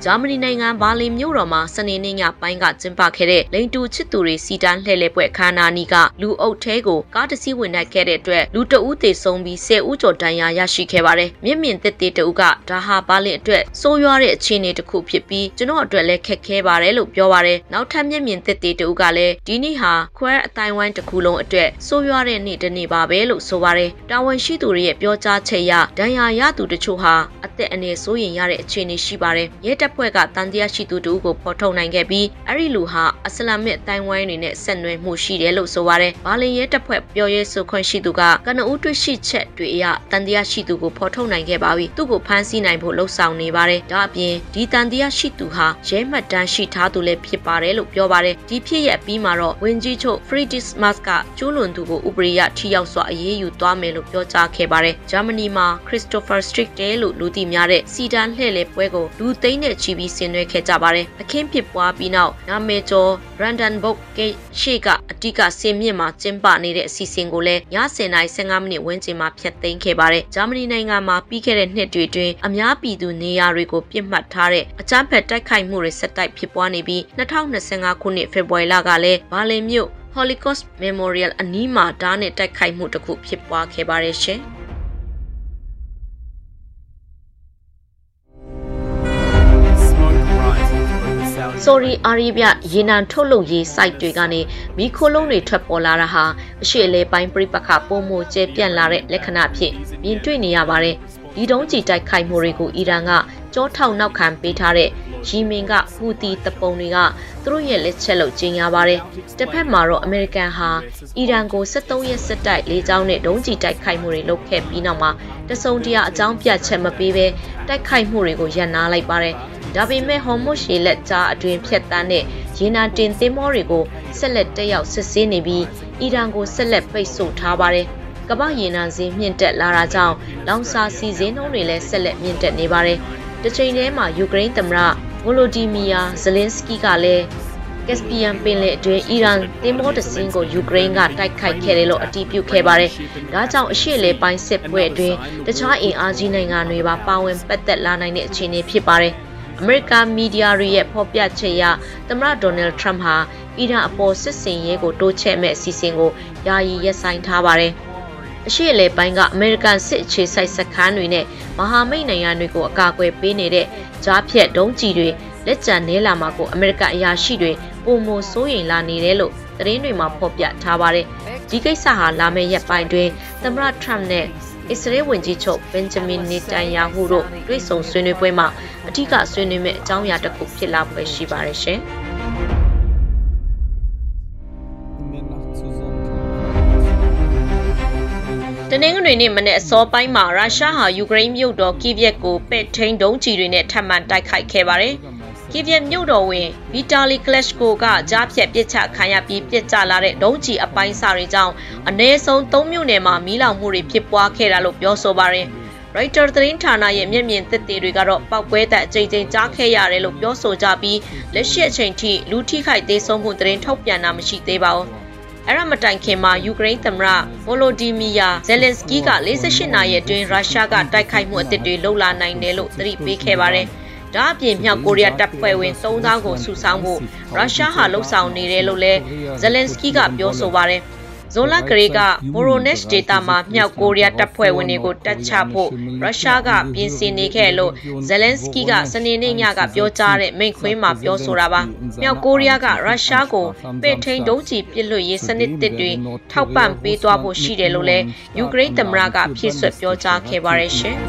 ဂျာမနီနိုင်ငံဘာလင်မြို့တော်မှာစနေနေ့ညပိုင်းကကျင်းပခဲ့တဲ့လိန်တူချစ်သူတွေစီတန်းလှည့်လည်ပွဲအခမ်းအနားနီးကလူအုပ်ထဲကိုကားတစ်စီးဝင်တိုက်ခဲ့တဲ့အတွက်လူတအုပ်သေဆုံးပြီး10ဦးကျော်ဒဏ်ရာရရှိခဲ့ပါတယ်။မျက်မြင်သက်သေတအုပ်ကဒါဟာဘာလင်အတွက်ဆိုးရွားတဲ့အခြေအနေတစ်ခုဖြစ်ပြီးကျွန်တော်အတွက်လည်းခက်ခဲပါတယ်လို့ပြောပါတယ်။နောက်ထပ်မျက်မြင်သက်သေတအုပ်ကလည်းဒီနေ့ဟာခွဲအတိုင်းဝိုင်းတစ်ခုလုံးအတွက်ဆိုးရွားတဲ့နေ့တစ်နေ့ပါပဲလို့ဆိုပါတယ်။တာဝန်ရှိသူတွေရဲ့ပြောကြားချက်အရဒဏ်ရာရသူတချို့ဟာအသက်အန္တရာယ်စိုးရိမ်ရတဲ့အခြေအနေရှိပါတယ်။ရဲတပ်ဖွဲ့ကတန်တရားရှိသူတို့ကိုဖော်ထုတ်နိုင်ခဲ့ပြီးအဲ့ဒီလူဟာအစ္စလာမစ်အတိုင်းဝိုင်းတွေနဲ့ဆက်နွယ်မှုရှိတယ်လို့ဆိုပါတယ်။ဘာလင်ရဲတပ်ဖွဲ့ပြောရေးဆိုခွင့်ရှိသူကကနဦးတွေ့ရှိချက်တွေအရတန်တရားရှိသူကိုဖော်ထုတ်နိုင်ခဲ့ပါပြီ။သူ့ကိုဖမ်းဆီးနိုင်ဖို့လှုံ့ဆော်နေပါတယ်။ဒါအပြင်ဒီတန်တရားရှိသူဟာရဲမှတ်တမ်းရှိထားသူလည်းဖြစ်ပါတယ်လို့ပြောပါတယ်။ဒီဖြစ်ရပ်ပြီးမှာတော့ဝင်ကြီးချုပ် Friedrich Merz ကကျူးလွန်သူကိုဥပဒေအရထိရောက်စွာအရေးယူသွားမယ်လို့ပြောကြားခဲ့ပါတယ်။ဂျာမနီမှာ Christopher Strickte လို့လူသိများတဲ့စီတန်းလှည့်လည်ပွဲကိုလူသိန်းနဲ့ချီပြီးဆင်နွှဲခဲ့ကြပါတယ်။အခင်းဖြစ်ပွားပြီးနောက်နာမည်ကျော် Brandenburg Gate ရှေ့ကအဓိကစင်မြင့်မှာကျင်းပနေတဲ့အစီအစဉ်ကိုလည်းည10:15မိနစ်ဝန်းကျင်မှာဖျက်သိမ်းခဲ့ပါတယ်။ဂျာမနီနိုင်ငံမှာပြီးခဲ့တဲ့နှစ်တွေအတွင်းအများပြည်သူနေရာတွေကိုပြစ်မှတ်ထားတဲ့အကြမ်းဖက်တိုက်ခိုက်မှုတွေဆက်တိုက်ဖြစ်ပွားနေပြီး2025ခုနှစ်ဖေဖော်ဝါရီလကလည်းဘာလင်မြို့ Holocaust Memorial အနီးမှာဓာတ်နဲ့တိုက်ခိုက်မှုတစ်ခုဖြစ်ပွားခဲ့ပါတယ်ရှင်။ Saudi Arabia ရေနံထုတ်လုပ်ရေး site တွေကနေမီးခိုးလုံးတွေထွက်ပေါ်လာတာဟာအရှေ့အလယ်ပိုင်းပြိပခပုံမှုကျဲပြန့်လာတဲ့လက္ခဏာဖြစ်မြင်တွေ့နေရပါတယ်။ဒီတုံးကြီးတိုက်ခိုက်မှုတွေကိုအီရန်ကကြောထောက်နောက်ခံပေးထားတဲ့ယီမင်ကဟူသီတပုံတွေကသူတို့ရဲ့လက်ချက်လို့ကြေညာပါတယ်။တစ်ဖက်မှာတော့အမေရိကန်ဟာအီရန်ကို73ရက်စက်တိုက်လေကြောင်းနဲ့ဒုံးကြီးတိုက်ခိုက်မှုတွေလုပ်ခဲ့ပြီးနောက်မှာတစုံတရာအကြောင်းပြချက်မပေးဘဲတိုက်ခိုက်မှုတွေကိုရပ်နားလိုက်ပါတယ်။ဒါပေမဲ့ဟော်မုတ်ရှေလက်ကြားအတွင်ဖြတ်တန်းတဲ့ရေနံတင်သင်းမောတွေကိုဆက်လက်တက်ရောက်စစ်ဆေးနေပြီးအီရန်ကိုဆက်လက်ပိတ်ဆို့ထားပါတယ်။ကမ္ဘာရေနံဈေးမြင့်တက်လာတာကြောင့်လောင်စာဆီဈေးနှုန်းတွေလည်းဆက်လက်မြင့်တက်နေပါတယ်။တစ်ချိန်တည်းမှာယူကရိန်းသမ္မတဗိုလိုဒီမီယာဇလင်းစကီကလည်းကက်စပီယန်ပင်လယ်အတွင်းအီရန်သင်းမောတစ်စင်းကိုယူကရိန်းကတိုက်ခိုက်ခဲ့တယ်လို့အတည်ပြုခဲ့ပါတယ်။ဒါကြောင့်အရှေ့လေပိုင်းစစ်ပွဲအတွင်းတခြားအင်အားကြီးနိုင်ငံတွေပါပါဝင်ပတ်သက်လာနိုင်တဲ့အခြေအနေဖြစ်ပါတယ်။အမေရိကန်မီဒီယာတွေရဲ့ဖော်ပြချက်အရသမ္မတဒေါ်နယ်ထရမ့်ဟာအီရန်အပေါ်စစ်စင်ရေးကိုတိုးချဲ့မဲ့အစီအစဉ်ကိုယာယီရပ်ဆိုင်းထားပါတယ်။အရှေ့အလယ်ပိုင်းကအမေရိကန်စစ်အခြေစိုက်စခန်းတွေနဲ့မဟာမိတ်နိုင်ငံတွေကိုအကာအကွယ်ပေးနေတဲ့ကြားဖြတ်ဒုံးကျည်တွေလက်ကျန်နေလာမှာကိုအမေရိကန်အရာရှိတွေပုံမစိုးရိမ်လာနေတယ်လို့သတင်းတွေမှာဖော်ပြထားပါတယ်။ဒီကိစ္စဟာလာမယ့်ရက်ပိုင်းတွင်သမ္မတထရမ့်နဲ့အစ္စရေးဝန်ကြီးချုပ်ဘင်ဂျမင်နေတန်ယာဟုတို့တွေ့ဆုံဆွေးနွေးပွဲမှာအထူးဆွေးနွေးမယ့်အကြောင်းအရာတစ်ခုဖြစ်လာဖွယ်ရှိပါတယ်ရှင်။တနင်္ဂနွေနေ့မနေ့အစောပိုင်းမှာရုရှားဟာယူကရိန်းမြို့တော်ကီဗ်ကိုပဲ့ထိန်းဒုံးကျည်တွေနဲ့ထပ်မံတိုက်ခိုက်ခဲ့ပါတယ်။ကီဗ်မြို့တော်ဝင်ဗီတာလီကလက်ရှ်ကိုကကြားဖြတ်ပစ်ချခံရပြီးပစ်ကျလာတဲ့ဒုံးကျည်အပိုင်းစာတွေကြောင့်အနည်းဆုံး3မြို့နယ်မှာမီးလောင်မှုတွေဖြစ်ပွားခဲ့တာလို့ပြောဆိုပါတယ်။ Reuters သတင်းဌာနရဲ့မျက်မြင်သက်သေတွေကတော့ပောက်ကွဲတဲ့အကြိမ်ကြိမ်ကြားခဲ့ရတယ်လို့ပြောဆိုကြပြီးလက်ရှိအချိန်ထိလူထိခိုက်သေးဆုံးမှုသတင်းထုတ်ပြန်တာမရှိသေးပါဘူး။အဲ့ဒါမတိုင်ခင်မှာယူကရိန်းသမ္မတဗိုလိုဒီမီယာဇယ်လင်စကီက48နာရီအတွင်းရုရှားကတိုက်ခိုက်မှုအသစ်တွေလှုပ်လာနိုင်တယ်လို့သတိပေးခဲ့ပါတယ်။ဒါအပြင်မြောက်ကိုရီးယားတပ်ဖွဲ့ဝင်3000ကိုစုဆောင်းဖို့ရုရှားဟာလှုပ်ဆောင်နေတယ်လို့လည်းဇယ်လင်စကီကပြောဆိုပါတယ်။ဇိုလာဂရေကဗိုရိုနက်ဒေတာမှာမြောက်ကိုရီးယားတပ်ဖွဲ့ဝင်တွေကိုတပ်ချဖို့ရုရှားကပြင်ဆင်နေခဲ့လို့ဇယ်လင်စကီကစနေနေ့ညကပြောကြားတဲ့မိန့်ခွန်းမှာပြောဆိုတာပါမြောက်ကိုရီးယားကရုရှားကိုပဲ့ထိန်းဒုံးကျည်ပစ်လွှတ်ရေးစနစ်တစ်တွေထောက်ပံ့ပေးသွားဖို့ရှိတယ်လို့လည်းယူကရိန်းသမ္မတကဖြည့်ဆွတ်ပြောကြားခဲ့ပါတယ်ရှင်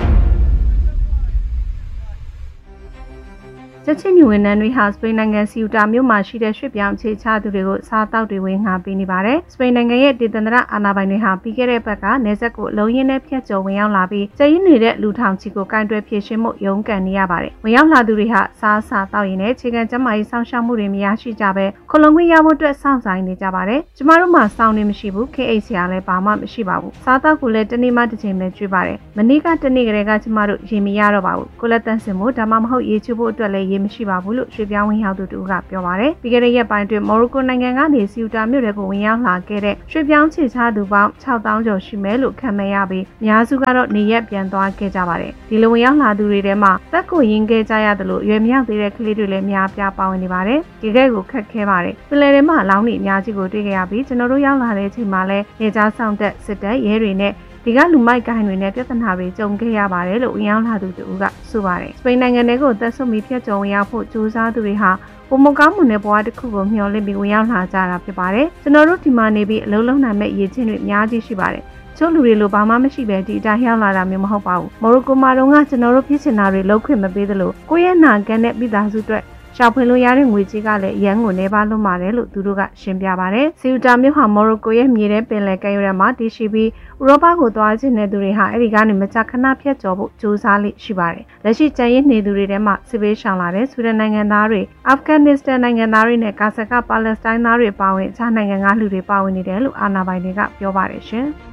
ချက်ချင်းညီဝန်ထမ်းတွေဟာစပိန်နိုင်ငံစီယူတာမြို့မှာရှိတဲ့ရွှေ့ပြောင်းအခြေချသူတွေကိုစားတောက်တွေဝင်ငှားပေးနေပါတယ်။စပိန်နိုင်ငံရဲ့ဒေသန္တရအာဏာပိုင်တွေဟာပြီးခဲ့တဲ့ဘက်ကနယ်စပ်ကိုအလုံးရင်းနဲ့ဖျက်ကျော်ဝင်ရောက်လာပြီးကျင်းနေတဲ့လူထောင်ချီကိုကင်တွယ်ဖြည့်ရှင်းမှုရုန်းကန်နေရပါတယ်။ဝင်ရောက်လာသူတွေဟာစားတောက်ရင်းနဲ့ခြေခံကျန်းမာရေးစောင့်ရှောက်မှုတွေမရရှိကြဘဲခလုံးခွင့်ရဖို့အတွက်စောင့်ဆိုင်နေကြပါတယ်။ကျမတို့မှာစောင့်နေမရှိဘူး KHCR လည်းဘာမှမရှိပါဘူး။စားတောက်ကိုလည်းတနေ့မှတစ်ချိန်ပဲကျွေးပါတယ်။မနေ့ကတနေ့ကလေးကကျမတို့ရေမရတော့ပါဘူး။ကိုလက်တန်းစင်မို့ဒါမှမဟုတ်ရေချိုးဖို့အတွက်လည်းရေရေးမရှိပါဘူးလို့ရွှေပြောင်းဝင်ရောက်သူတို့ကပြောပါတယ်ပြီးခဲ့တဲ့ရက်ပိုင်းတွင်မော်ရိုကိုနိုင်ငံကနေစီယူတာမြို့တွေကိုဝင်ရောက်လာခဲ့တဲ့ရွှေပြောင်းခြေချသူပေါင်း6000ကျော်ရှိမယ်လို့ခန့်မှန်းရပြီးအများစုကတော့နေရက်ပြန်သွားခဲ့ကြပါတယ်ဒီလိုဝင်ရောက်လာသူတွေထဲမှာသက်ကိုရင်းခဲ့ကြရတယ်လို့ရွယ်မြောက်သေးတဲ့ကလေးတွေလည်းများပြားပါဝင်နေပါတယ်ဒီကဲကိုခက်ခဲပါတယ်ပင်လယ်ထဲမှာလောင်းနေအများကြီးကိုတွေ့ခဲ့ရပြီးကျွန်တော်တို့ရောက်လာတဲ့အချိန်မှာလည်းနေကြားဆောင်တက်စစ်တပ်ရဲတွေနဲ့ဒီကလူမိုက်ကိုင်းတွေနဲ့ပြဿနာတွေကြုံခဲ့ရပါတယ်လို့ဝင်ရောက်လာသူတို့ကဆိုပါတယ်စပိန်နိုင်ငံတွေကိုသက်ဆုပ်ပြီးဖျက်ကျော်ဝင်ရောက်ဖို့ကြိုးစားသူတွေဟာပုံမကောင်းမှုနဲ့ဘဝတစ်ခုကိုမျှော်လင့်ပြီးဝင်ရောက်လာကြတာဖြစ်ပါတယ်ကျွန်တော်တို့ဒီမှာနေပြီးအလုံးလုံးနိုင်မဲ့ရည်ချင်းတွေအများကြီးရှိပါတယ်ချို့လူတွေလိုဘာမှမရှိပဲဒီအတိုင်းရောက်လာတာမျိုးမဟုတ်ပါဘူးမော်ရိုကိုမှာတော့ကျွန်တော်တို့ဖြစ်ချင်တာတွေလုပ်ခွင့်မပေးသလိုကိုယ့်ရဲ့နာကန်တဲ့မိသားစုအတွက်ရှာဖွေလို့ရတဲ့ငွေကြေးကလည်းရန်ကိုနေပါလွတ်ပါတယ်လို့သူတို့ကရှင်းပြပါတယ်။စီယူတာမြို့ဟာမော်ရိုကိုရဲ့မြေထဲပင်လယ်ကမ်းရိုးတန်းမှာတည်ရှိပြီးဥရောပကိုသွားခြင်းတဲ့သူတွေဟာအဲဒီကနေမကြာခဏဖြတ်ကျော်ဖို့ကြိုးစားလိရှိပါတယ်။လက်ရှိကျန်ရစ်နေသူတွေထဲမှာစစ်ဘေးရှောင်လာတဲ့ဆွီဒင်နိုင်ငံသားတွေအာဖဂန်နစ္စတန်နိုင်ငံသားတွေနဲ့ကာဇက်ကပါလက်စတိုင်းသားတွေပါဝင်အခြားနိုင်ငံကလူတွေပါဝင်နေတယ်လို့အာဏာပိုင်တွေကပြောပါတယ်ရှင်။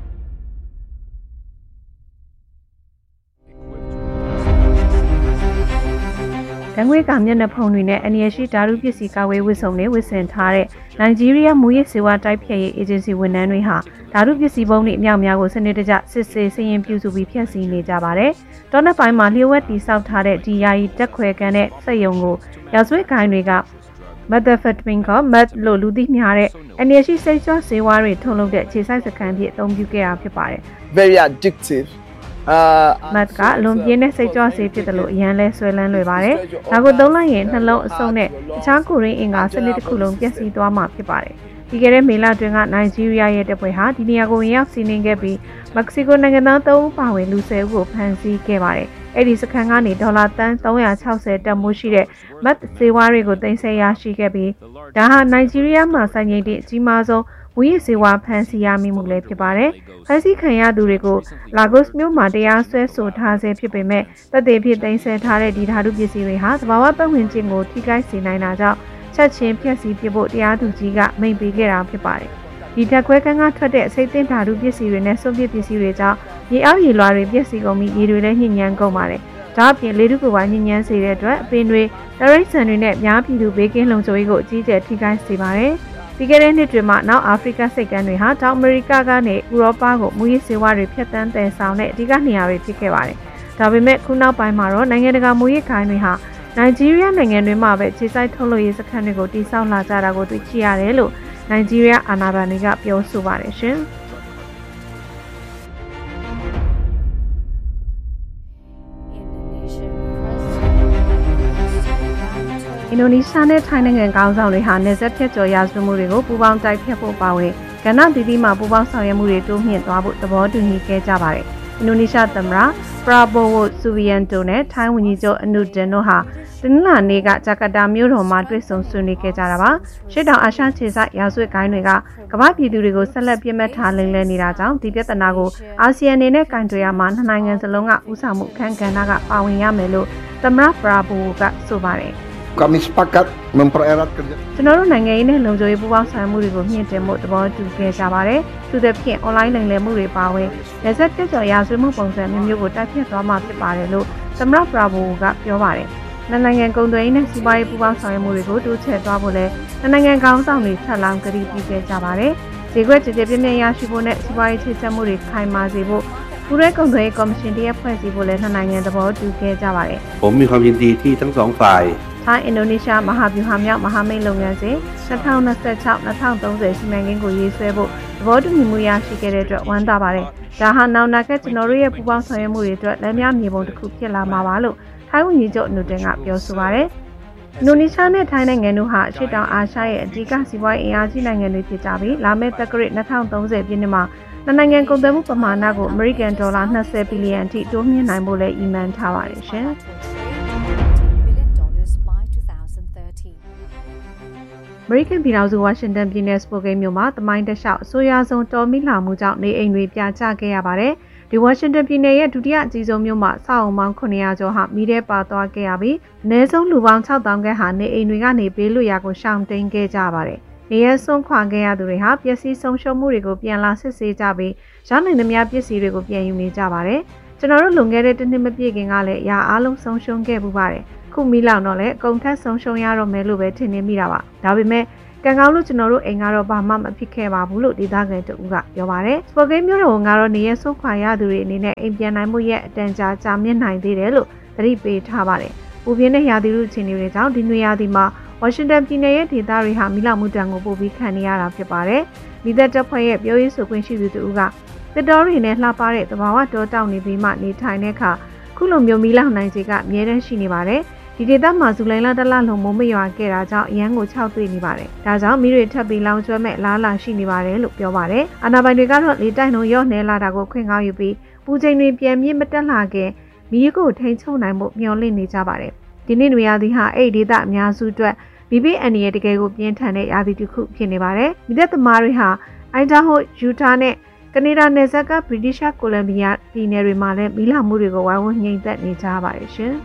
တန်ငွေကမျက်နှာဖုံးတွေနဲ့အနီရရှိဓာတုပစ္စည်းကာဝေးဝစ်စုံတွေဝစ်ဆင်ထားတဲ့နိုင်ဂျီးရီးယားမူရစ်စေဝါတိုက်ဖျက်ရေးအေဂျင်စီဝန်ထမ်းတွေဟာဓာတုပစ္စည်းပုံတွေအမြောက်များကိုစနစ်တကျစစ်ဆေးစည်ရင်ပြုစုပြီးဖျက်ဆီးနေကြပါတယ်။တောနက်ပိုင်းမှာလျှို့ဝှက်တိစောက်ထားတဲ့ဒီယာယီတက်ခွဲကန်တဲ့စက်ရုံကိုရာဇဝတ်ဂိုင်းတွေကmethamphetamine က meth လို့လူသိများတဲ့အနီရရှိစိတ်ကြွဆေးဝါးတွေထုတ်လုပ်တဲ့ခြေဆိုင်စခန်းဖြစ်အသုံးပြုခဲ့တာဖြစ်ပါတယ်။ Very addictive meth ကအလွန်ပြင်းတဲ့စိတ်ကြွဆေးဖြစ်တယ်လို့အရန်လဲဆွဲလန်းလွယ်ပါတယ်။ဒါကိုသုံးလိုက်ရင်နှလုံးအဆုတ်နဲ့အခြားကိုရင်းအင်္ဂါစနစ်တစ်ခုလုံးပျက်စီးသွားမှာဖြစ်ပါတယ်။ဒီကနေ့မေလတွင်ကနိုင်ဂျီးရီးယားရဲ့တပ်ဖွဲ့ဟာဒီနေရာကိုဝင်ရောက်စီးနင်းခဲ့ပြီးမက္ကဆီကိုနိုင်ငံသား3ဦးပါဝင်လူ10ဦးကိုဖမ်းဆီးခဲ့ပါတယ်။အဲ့ဒီစခန်းကနေဒေါ်လာတန်360တန်မိုးရှိတဲ့ meth ဆေးဝါးတွေကိုတင်ဆက်ရရှိခဲ့ပြီးဒါဟာနိုင်ဂျီးရီးယားမှာစိုင်းငိမ့်တဲ့အကြီးမားဆုံးမူရစ်စေဝါဖမ်းဆီးရမိမှုလည်းဖြစ်ပါတယ်။ဖမ်းဆီးခံရသူတွေကိုလာဂိုစ်မြို့မှာတရားစွဲဆိုထားဆဲဖြစ်ပေမဲ့တပ်တွေဖြစ်တင်ဆက်ထားတဲ့ဒီဓာတုပစ္စည်းတွေဟာသဘာဝပတ်ဝန်းကျင်ကိုထိခိုက်စေနိုင်တာကြောင့်ချက်ချင်းဖျက်ဆီးပစ်ဖို့တရားသူကြီးကမိန့်ပေးခဲ့တာဖြစ်ပါတယ်။ဒီဓာတ်ခွဲခန်းကထွက်တဲ့အစိမ့်သင့်ဓာတုပစ္စည်းတွေနဲ့စွန့်ပစ်ပစ္စည်းတွေကြောင့်ရေအောက်ရေလွှာတွေပျက်စီးကုန်ပြီးရေတွေလည်းညှဉ်းညမ်းကုန်ပါတယ်။ဒါ့အပြင်လေထုကိုပါညှဉ်းညမ်းစေတဲ့အတွက်အပင်တွေတရိတ်ဆန်တွေနဲ့များပြည်သူဘေးကင်းလုံခြုံရေးကိုအကြီးအကျယ်ထိခိုက်စေပါတယ်။ပြီးခဲ့တဲ့နှစ်တွင်မှနောက်အာဖရိကစိတ်ကမ်းတွေဟာတောင်အမေရိကကနေဥရောပကိုမူရစ်ဆေးဝါးတွေဖျက်ဆီးတည်ဆောင်တဲ့အဓိကနေရာတွေဖြစ်ခဲ့ပါတယ်။ဒါပေမဲ့ခုနောက်ပိုင်းမှာတော့နိုင်ငံတကာမူရစ်ခိုင်းတွေဟာနိုင်ဂျီးရီးယားနိုင်ငံတွင်းမှာပဲခြေစိုက်ထုတ်လုပ်ရေးစခန်းတွေကိုတည်ဆောက်လာကြတာကိုတွေ့ရှိရတယ်လို့နိုင်ဂျီးရီးယားအာဏာပိုင်တွေကပြောဆိုပါတယ်ရှင်။အင်ဒိုနီးရှားနဲ့ထိုင်းနိုင်ငံခေါင်းဆောင်တွေဟာနယ်စပ်ဖြတ်ကျော်ရာဇဝတ်မှုတွေကိုပူးပေါင်းတိုက်ဖျက်ဖို့ပါဝင်ကဏ္ဍသီးသီးမှာပူးပေါင်းဆောင်ရွက်မှုတွေတိုးမြှင့်သွားဖို့သဘောတူညီခဲ့ကြပါတယ်။အင်ဒိုနီးရှားသမ္မတပရာဘိုဝိုဆူဗီယန်တိုနဲ့ထိုင်းဝန်ကြီးချုပ်အနုဒင်တို့ဟာတနင်္လာနေ့ကဂျကာတာမြို့တော်မှာတွေ့ဆုံဆွေးနွေးခဲ့ကြတာပါ။ရှေ့တောင်အာရှခြေစိုက်ရာဇဝတ်ဂိုင်းတွေကကမ္ဘာပြည်သူတွေကိုဆက်လက်ပြစ်မှတ်ထားလိမ့်လည်နေတာကြောင့်ဒီပြဿနာကိုအာဆီယံအနေနဲ့ကင်တွယ်ရမှာနှစ်နိုင်ငံစလုံးကဦးဆောင်မှုအခမ်းကဏ္ဍကပါဝင်ရမယ်လို့သမ္မတပရာဘိုဝိုကဆိုပါတယ်။ Kami sepakat mempererat kerja. ကျွန်တော်တို့နိုင်ငံရေးနဲ့လုံခြုံရေးပူးပေါင်းဆောင်ရွက်မှုတွေကိုမြင့်တင်ဖို့သဘောတူခဲ့ကြပါတယ်။သူတို့ဖြင့် online လိမ်လည်မှုတွေပါဝင်လက်ဆက်တက်ကျော်ရာဇဝတ်မှုပုံစံမျိုးကိုတိုက်ဖျက်သွားမှာဖြစ်ပါတယ်လို့သမ္မတပရာဘိုကပြောပါတယ်။နိုင်ငံကုန်သွယ်ရေးနဲ့စီးပွားရေးပူးပေါင်းဆောင်ရွက်မှုတွေကိုတိုးချဲ့သွားဖို့လည်းနိုင်ငံခေါင်းဆောင်တွေထပ်လောင်းကတိပြုခဲ့ကြပါတယ်။ဈေးကွက်ကြည်ကြဲပြည့်မြတ်ရရှိဖို့နဲ့စီးပွားရေးချိတ်ဆက်မှုတွေခိုင်မာစေဖို့ပူးရဲကုန်သွယ်ရေးကော်မရှင်တရက်ဖွဲ့စည်းဖို့လည်းနိုင်ငံသဘောတူခဲ့ကြပါတယ်။ผมมีความยินดีที่ทั้งสองฝ่ายထိုင်းအင်ဒိုနီးရှားမဟာဗျူဟာမြောက်မဟာမိတ်လုပ်ငန်းစဉ်2026-2030စီမံကိန်းကိုရေးဆွဲဖို့သဘောတူညီမှုရရှိခဲ့တဲ့အတွက်ဝမ်းသာပါတယ်။ဒါဟာနောက်နာကကျွန်တော်တို့ရဲ့ပူးပေါင်းဆောင်ရွက်မှုတွေအတွက်လက်မြမြေပုံတစ်ခုဖြစ်လာမှာပါလို့ထိုင်းဝန်ကြီးချုပ်အနုတင်ကပြောဆိုပါတယ်။အင်ဒိုနီးရှားနဲ့ထိုင်းနိုင်ငံတို့ဟာအရှေ့တောင်အာရှရဲ့အဓိကစီးပွားရေးအင်အားကြီးနိုင်ငံတွေဖြစ်ကြပြီးလာမယ့်သက္ကရာ2030ပြည့်နှစ်မှာနိုင်ငံကုန်သွယ်မှုပမာဏကိုအမေရိကန်ဒေါ်လာ20ဘီလီယံအထိတိုးမြှင့်နိုင်ဖို့လည်းရည်မှန်းထားပါတယ်ရှင်။အမေရိကန်ပြည်ထောင်စုဝါရှင်တန်ပြည်နယ်စပိုကိန်းမြို့မှာသမိုင်းတလျှောက်အဆိုးရွားဆုံးတော်မိလာမှုကြောင့်နေအိမ်တွေပြာကျခဲ့ရပါတယ်။ဒီဝါရှင်တန်ပြည်နယ်ရဲ့ဒုတိယအကြီးဆုံးမြို့မှာစောက်အုံပေါင်း900ကျော်ဟာမီးထဲပါသွားခဲ့ရပြီးအနည်းဆုံးလူပေါင်း6000ခန့်ဟာနေအိမ်တွေကနေဘေးလွတ်ရာကိုရှောင်တိန်ခဲ့ကြပါတယ်။နေရဆွန့်ခွာခဲ့ရသူတွေဟာပျက်စီးဆုံးရှုံးမှုတွေကိုပြန်လာစစ်ဆေးကြပြီးရနိုင်သမျှပစ္စည်းတွေကိုပြန်ယူနေကြပါတယ်။ကျွန်တော်တို့လွန်ခဲ့တဲ့တစ်နှစ်မပြည့်ခင်ကလည်းအရာအလုံးဆုံးရှုံးခဲ့ပူပါတယ်။ခုမီလောက်တော့လေအကုန်ထက်ဆုံးရှုံးရတော့မယ်လို့ပဲထင်နေမိတာပါဒါပေမဲ့ကံကောင်းလို့ကျွန်တော်တို့အိမ်ကတော့ဘာမှမဖြစ်ခဲ့ပါဘူးလို့ဒေသခံတဦးကပြောပါတယ်စပိုကိန်းမျိုးတော်ကတော့နေရဆုတ်ခွာရသူတွေအနေနဲ့အိမ်ပြန်နိုင်မှုရဲ့အတန်ကြာမြင့်နိုင်သေးတယ်လို့သတိပေးထားပါတယ်ပူပြင်းတဲ့ရာသီဥတုအခြေအနေတွေကြောင့်ဒီနွေရာသီမှာဝါရှင်တန်ပြည်နယ်ရဲ့ဒေသတွေဟာမီးလောင်မှုတံကိုပိုပြီးခံနေရတာဖြစ်ပါတယ်မိသက်တပ်ဖွဲ့ရဲ့ပြောရေးဆိုခွင့်ရှိသူတဦးကတစ်တော်ရီနဲ့လှပတဲ့သဘာဝတောတောင်နေပြီးမှနေထိုင်တဲ့အခါခုလိုမျိုးမီးလောင်နိုင်ခြေကအများတန်းရှိနေပါတယ်ဒီဒေသမှာဇူလိုင်လတလလုံးမိုးမရွာခဲ့တာကြောင့်အရန်ကို6တွေ့နေပါတယ်ဒါကြောင့်မီးတွေထပ်ပြီးလောင်ကျွမ်းမဲ့လားလာရှိနေပါတယ်လို့ပြောပါတယ်အာဏာပိုင်တွေကတော့လေတိုက်နှုန်းရော့နေလာတာကိုခွင့်ကောင်းယူပြီးပူချိန်တွေပြန်မြင့်မတက်လာခင်မီးကိုထိန်းချုပ်နိုင်မှုမျှော်လင့်နေကြပါတယ်ဒီနေ့နွေရာသီဟာအဲ့ဒီဒေသအများစုအတွက်မိဘအန်ရဲ့တကယ်ကိုပြင်းထန်တဲ့ရာသီတစ်ခုဖြစ်နေပါတယ်မိသက်သမားတွေဟာအိုင်ဒါဟိုယူတာနဲ့ကနေဒါနယ်စပ်ကဗြိတိရှ်ကိုလံဘီယာပြည်နယ်တွေမှာလည်းမီးလောင်မှုတွေကိုဝိုင်းဝန်းငြိမ်သက်နေကြပါတယ်ရှင်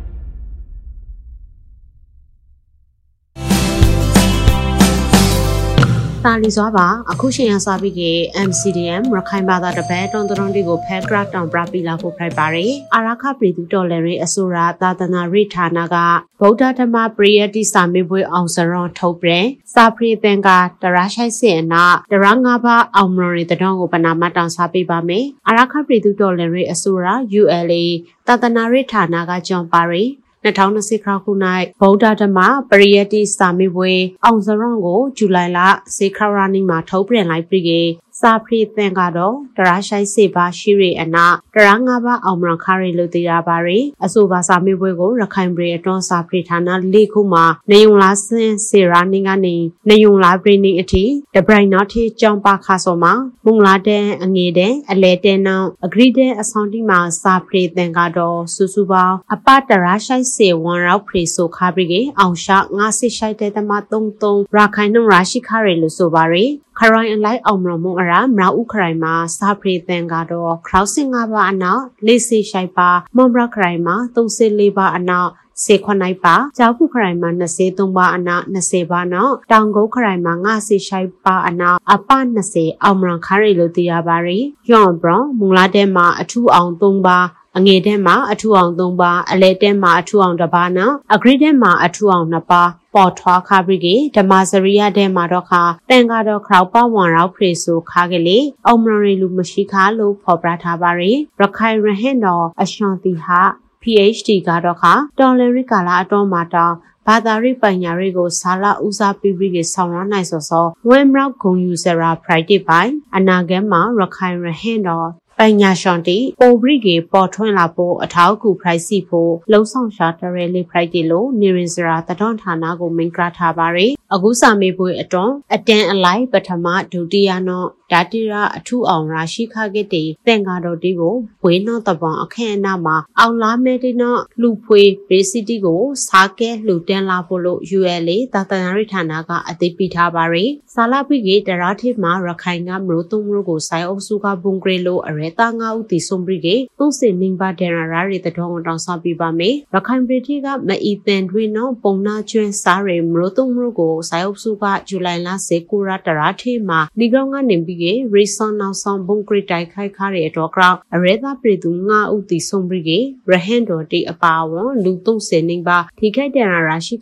တာလီစွာပါအခုရှင်ရစားပြီးက MCDM ရခိုင်ဘာသာတပည့်တုံတုံတီကိုဖဲဂရတ်တောင်ပရပီလာဖို့ဖိုက်ပါတယ်အာရခပြည်သူတော်လည်းရေးအစိုးရသာသနာရိဌာနကဗုဒ္ဓဓမ္မပရိယတိစာမေပွဲအောင်စရွန်ထုတ်ပြန်စာပရိသင်္ကာတရရှိုက်စင်နာတရငါးပါးအောင်မရတဲ့တောင်ကိုပနာမတောင်စားပေးပါမယ်အာရခပြည်သူတော်လည်းရေးအစိုးရ ULA သာသနာရိဌာနကဂျွန်ပါရီ2020ခုနှစ်ဗုဒ္ဓဓမ္မပရိယတိစာမေပွဲအောင်စရွန်ကိုဇူလိုင်လစေခရာနီမှာထုတ်ပြန်လိုက်ပြီးစာပရိသင်ကတော့တရရှိုက်စေပါရှိရအနာတရငါးပါးအောင်မရခရီလို့သိရပါရီအဆိုပါစာမေပွဲကိုရခိုင်ပြည်အတွန်းစာပရိဌာနလေးခုမှာနေုံလားစင်စေရာနင်းကနေနေုံလားပြည်နေအထိတပရိုင်နောက်ထိကြောင်းပါခါစောမှာမုံလာတဲ့အငေတဲ့အလဲတဲနောင်အဂရိတဲ့အဆောင်တိမှာစာပရိသင်ကတော့စုစုပေါင်းအပတရရှိုက်စေဝန်ရောက်ဖရီဆိုခါပြီးအောင်ရှာငါစစ်ရှိုက်တဲ့တမ33ရခိုင်နှုံရရှိခရီလို့ဆိုပါရီခရိုင်အလိုက်အောင်မရမုံအရာမရာဥခရိုင်မှာစာပရိသင်ကတော့ခရောက်စင်၅ပါးအနောက်လေးစီရှိုက်ပါမွန်ဘရခရိုင်မှာ34ပါးအနောက်စေခွန်နိုင်ပါကြောက်ခုခရိုင်မှာ23ပါးအနောက်20ပါးနောက်တောင်ကုန်းခရိုင်မှာ50ရှိုက်ပါအနောက်အပ20အောင်မရခရီလို့သိရပါရီယောင်ဘရွန်မုံလာတဲမှာအထူးအောင်3ပါးအငယ်တဲမှာအထူအောင်3ပါးအလဲတဲမှာအထူအောင်1ပါးနော်အဂရိတဲမှာအထူအောင်2ပါးပေါ်ထွားခါပြီးဓမ္မစရိယတဲမှာတော့ခါတန်ကတော့ခရောက်ပဝန်ရောက်ဖရေဆိုခါကလေးအောင်မရလူမရှိခါလို့ဖော်ပြထားပါရီရခိုင်ရဟင်တော်အရှွန်တီဟာ PhD ကတော့ခါတော်လရီကာလာအတော်မှာတောင်းဘာသာရေးပညာတွေကိုဆာလာဦးစားပေးပြီးဆောင်ရနိုင်စောဝဲမရောက်ဂုံယူစရာ Friday ပိုင်းအနာဂတ်မှာရခိုင်ရဟင်တော်ပညာရှင်တီပိုဘရီကေပေါ်ထွန်းလာဖို့အထောက်အကူဖိုက်စီဖို့လုံဆောင်ရှာတရဲလေးဖိုက်တီလို့နေရင်စရာတတော်ဌာနကိုမင်္ဂလာထားပါရယ်အခုစာမေးပွဲအတွန်းအတန်အလိုက်ပထမဒုတိယနော်ဒါတိရအထူးအောင်ရာရှိခခဲ့တဲ့တန်ကာတော်တီကိုဝေနော်တပောင်အခမ်းအနားမှာအောင်လာမဲတီနော်လူဖွေရေစီတီကိုစားကဲလှူတန်းလာဖို့လို့ ULA သာသနာ့ဌာနကအသိပေးထားပါရယ်စာလာပိကေတရာထိမှာရခိုင်ကမလို့သုံးမျိုးကိုစိုင်းအုပ်စုကဘုံဂရေလို့အရဲတာငါဦးတီဆုံးပြီးကေသူ့စင်နင်းပါဒရရာရီတတော်တောင်စားပြပါမယ်ရခိုင်ပြည်တီကမအီတန်တွင်နော်ပုံနာကျွန်းစားရမလို့သုံးမျိုးကိုစိုင်းအုပ်စုကဇူလိုင်လ19ရက်တရာထိမှာဒီကောင်ကနေပြီးကေရီဆွန်နောက်ဆောင်ဘုံဂရေတိုက်ခိုက်ခါရတော့ကအရဲတာပြည်သူငါဦးတီဆုံးပြီးကေရဟန်တော်တီအပါဝန်လူသုံးစင်နင်းပါထိခိုက်ဒရရာရှိ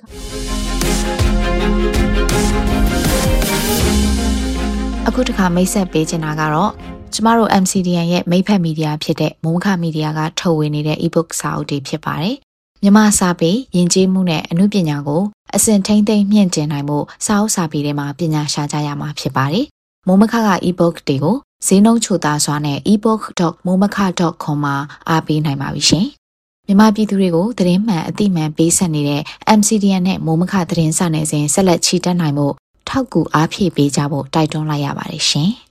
အခုတခါမိတ်ဆက်ပေးချင်တာကတော့ကျမတို့ MCDN ရဲ့မိတ်ဖက်မီဒီယာဖြစ်တဲ့မုံခမီဒီယာကထုတ်ဝေနေတဲ့ ebook စာအုပ်တွေဖြစ်ပါတယ်။မြန်မာစာပေယဉ်ကျေးမှုနဲ့အမှုပညာကိုအစဉ်ထိမ့်သိမ့်မြင့်တင်နိုင်မှုစာအုပ်စာပေတွေမှာပညာရှာကြရမှာဖြစ်ပါတယ်။မုံမခက ebook တွေကိုဈေးနှုန်းချိုသားစွာနဲ့ ebook.momaka.com မှာအားပေးနိုင်ပါပြီရှင်။မြန်မာပြည်သူတွေကိုသတင်းမှန်အသိမှန်ပေးဆက်နေတဲ့ MCDN နဲ့မုံမခသတင်းစာနယ်စဉ်ဆက်လက်ချီတက်နိုင်မှုထောက်ကူအားဖြည့်ပေးကြဖို့တိုက်တွန်းလိုက်ရပါတယ်ရှင်။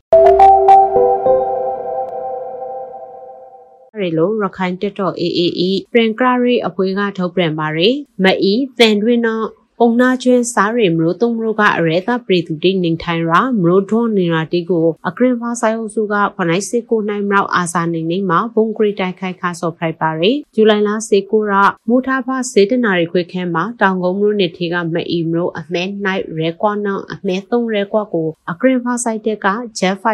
ရလို့ရခိုင်တက်တော် AAE ပရင်ကရီအဖွဲကထုတ်ပြန်ပါရယ်မအီသန်တွင်တော့ပုံနာကျွန်းစားရမလို့သုံးမျိုးကအရဲတာပြည်သူတိနေထိုင်ရာမလို့ထွန်နေရာတီကိုအကရင်ဖာဆိုင်အုပ်စုကခနိုင်စစ်ကိုနိုင်မြောက်အာစာနေနေမှာဘုံဂရီတိုက်ခိုက်ခါဆော့ဖရိုက်ပါရယ်ဇူလိုင်လ19ရက်မူထားဖာစေတနာရီခွေခဲမှာတောင်ကုန်းမြို့နယ်ထေကမအီမလို့အမဲနိုင်ရဲကွာနောင်အမဲ3ရဲကွာကိုအကရင်ဖာဆိုင်တက်ကဂျက်ဖိုက်တာ